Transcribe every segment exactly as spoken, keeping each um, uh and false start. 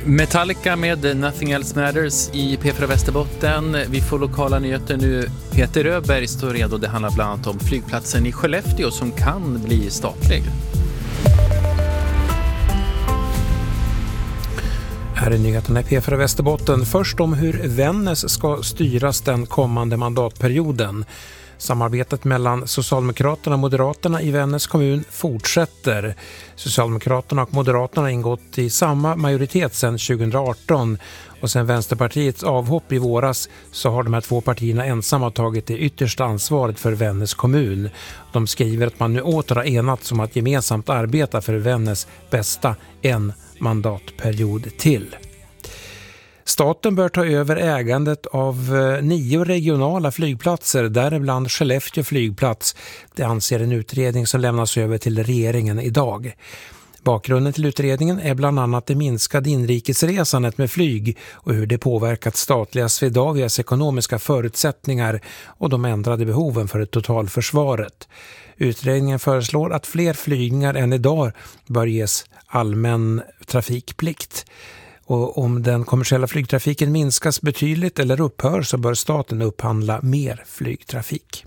Metallica med Nothing Else Matters i P fyra Västerbotten. Vi får lokala nyheter nu. Peter Öberg står redo. Det handlar bland annat om flygplatsen i Skellefteå som kan bli statlig. Här är nyheterna i P fyra Västerbotten. Först om hur Vännäs ska styras den kommande mandatperioden. Samarbetet mellan Socialdemokraterna och Moderaterna i Vännäs kommun fortsätter. Socialdemokraterna och Moderaterna har ingått i samma majoritet sedan tjugo arton och sedan Vänsterpartiets avhopp i våras så har de här två partierna ensamma tagit det yttersta ansvaret för Vännäs kommun. De skriver att man nu åter har enats om att gemensamt arbeta för Vännäs bästa en mandatperiod till. Staten bör ta över ägandet av nio regionala flygplatser, däribland Skellefteå flygplats. Det anser en utredning som lämnas över till regeringen idag. Bakgrunden till utredningen är bland annat det minskade inrikesresandet med flyg och hur det påverkat statliga Swedavias ekonomiska förutsättningar och de ändrade behoven för totalförsvaret. Utredningen föreslår att fler flygningar än idag bör ges allmän trafikplikt. Och om den kommersiella flygtrafiken minskas betydligt eller upphör så bör staten upphandla mer flygtrafik.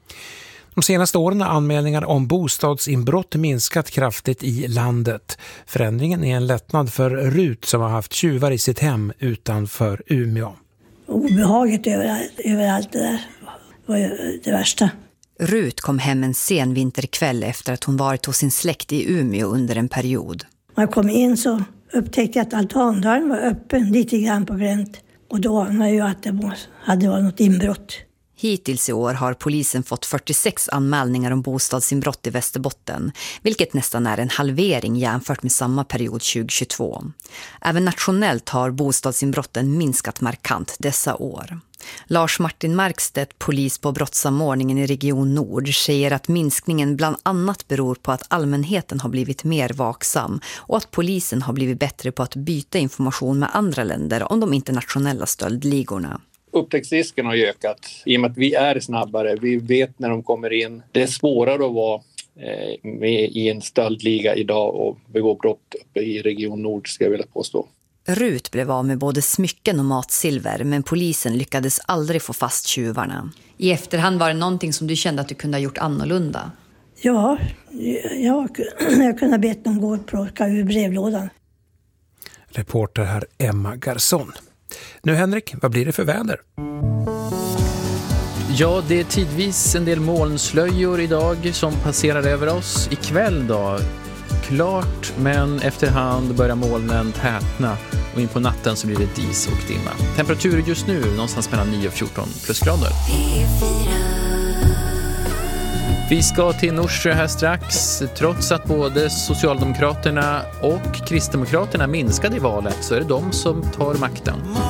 De senaste åren har anmälningar om bostadsinbrott minskat kraftigt i landet. Förändringen är en lättnad för Rut som har haft tjuvar i sitt hem utanför Umeå. Obehaget överallt, överallt det där var det värsta. Rut kom hem en sen vinterkväll efter att hon varit hos sin släkt i Umeå under en period. När jag kom in så upptäckte jag att altandörren var öppen lite grann på gränt. Och då anade jag att det hade varit något inbrott. Hittills i år har polisen fått fyrtiosex anmälningar om bostadsinbrott i Västerbotten, vilket nästan är en halvering jämfört med samma period tjugohundratjugotvå. Även nationellt har bostadsinbrotten minskat markant dessa år. Lars Martin Markstedt, polis på brottssamordningen i Region Nord, säger att minskningen bland annat beror på att allmänheten har blivit mer vaksam och att polisen har blivit bättre på att byta information med andra länder om de internationella stöldligorna. Upptäcktsrisken har ökat i och med att vi är snabbare. Vi vet när de kommer in. Det är svårare att vara med i en stöldliga idag och begå brott uppe i Region Nord, ska jag vilja påstå. Rut blev av med både smycken och matsilver, men polisen lyckades aldrig få fast tjuvarna. I efterhand var det någonting som du kände att du kunde ha gjort annorlunda? Ja, jag, jag kunde ha bett dem gå och plocka ur brevlådan. Reporter här Emma Garson. Nu Henrik, vad blir det för väder? Ja, det är tidvis en del molnslöjor idag som passerar över oss. Ikväll då, klart, men efterhand börjar molnen tätna och in på natten så blir det dis och dimma. Temperatur just nu någonstans mellan nio och fjorton plusgrader. Vi ska till Norsjö här strax. Trots att både Socialdemokraterna och Kristdemokraterna minskade i valet så är det de som tar makten.